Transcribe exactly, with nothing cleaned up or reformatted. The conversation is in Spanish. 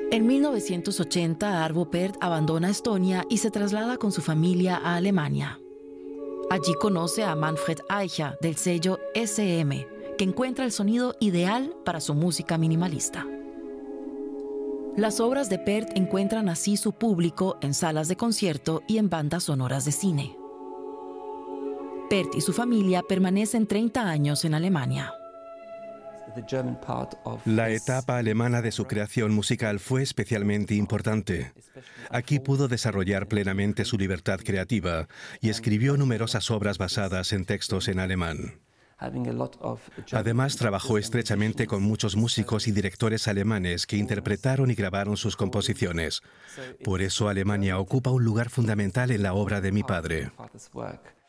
En mil novecientos ochenta, Arvo Pärt abandona Estonia y se traslada con su familia a Alemania. Allí conoce a Manfred Eicher del sello ese eme, que encuentra el sonido ideal para su música minimalista. Las obras de Pärt encuentran así su público en salas de concierto y en bandas sonoras de cine. Pärt y su familia permanecen treinta años en Alemania. La etapa alemana de su creación musical fue especialmente importante. Aquí pudo desarrollar plenamente su libertad creativa y escribió numerosas obras basadas en textos en alemán. Además, trabajó estrechamente con muchos músicos y directores alemanes que interpretaron y grabaron sus composiciones. Por eso Alemania ocupa un lugar fundamental en la obra de mi padre.